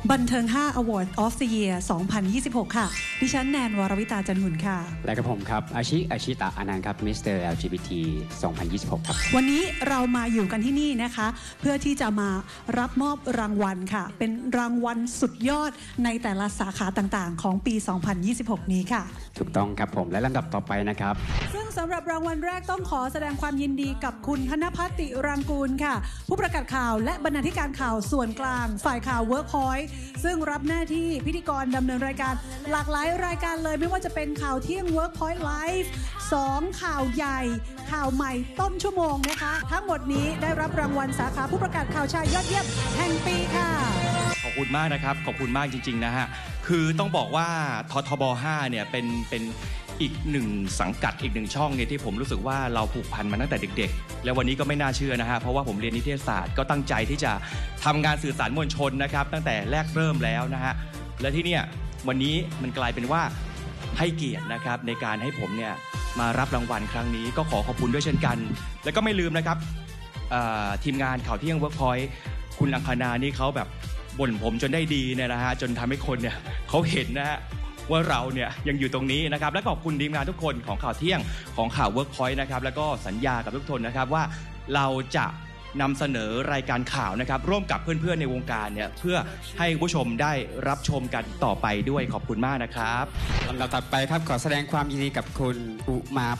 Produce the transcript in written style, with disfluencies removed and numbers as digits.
บันเทิง5 Award of the Year 2026 ค่ะดิฉันแนนวรวิตาจันหุนค่ะและกับผมครับอาชิตะอนันต์ครับ Mr. LGBT 2026 ครับวันนี้เรามาอยู่กันที่นี่นะคะเพื่อที่จะมารับมอบรางวัลค่ะเป็นรางวัลสุดยอดในแต่ละสาขาต่างๆของปี 2026 นี้ค่ะถูกต้องครับผมและลำดับต่อไปนะครับซึ่งสำหรับรางวัลแรกต้องขอแสดงความยินดีกับคุณธนภัทร ติรังกูลค่ะผู้ประกาศข่าวและบรรณาธิการข่าวส่วนกลางฝ่ายข่าว Workpoint ซึ่งรับหน้าที่พิธีกรดำเนินรายการหลากหลายรายการเลยไม่ว่าจะเป็นข่าวเที่ยง Workpoint Live 2ข่าวใหญ่ข่าวใหม่ต้นชั่วโมงนะคะทั้งหมดนี้ได้รับรางวัลสาขาผู้ประกาศข่าวชายยอดเยี่ยมแห่งปีค่ะขอบคุณมากนะครับขอบคุณมากจริงๆนะฮะคือต้องบอกว่าททบ5เนี่ยเป็นอีกหนึ่งสังกัดอีกหนึ่งช่องเนี่ยที่ผมรู้สึกว่าเราผูกพันมาตั้งแต่เด็กๆและวันนี้ก็ไม่น่าเชื่อนะฮะเพราะว่าผมเรียนนิเทศศาสตร์ก็ตั้งใจที่จะทำงานสื่อสารมวลชนนะครับตั้งแต่แรกเริ่มแล้วนะฮะและที่เนี่ยวันนี้มันกลายเป็นว่าให้เกียรตินะครับในการให้ผมเนี่ยมารับรางวัลครั้งนี้ก็ขอขอบคุณด้วยเช่นกันแล้วก็ไม่ลืมนะครับทีมงานข่าวเที่ยง Workpoint คุณอังคณานี่เขาแบบบ่นผมจนได้ดีเนี่ยนะฮะจนทำให้คนเนี่ยเขาเห็นนะฮะว่าเราเนี่ยยังอยู่ตรงนี้นะครับและขอบคุณทีมงานทุกคนของข่าวเที่ยงของข่าว Workpoint นะครับแล้วก็สัญญากับทุกคนนะครับว่าเราจะนำเสนอรายการข่าวนะครับร่วมกับเพื่อนๆในวงการเนี่ยเพื่อให้ผู้ชมได้รับชมกันต่อไปด้วยขอบคุณมากนะครับลำดับต่อไปครับขอแสดงความยินดีกับคุณอุมา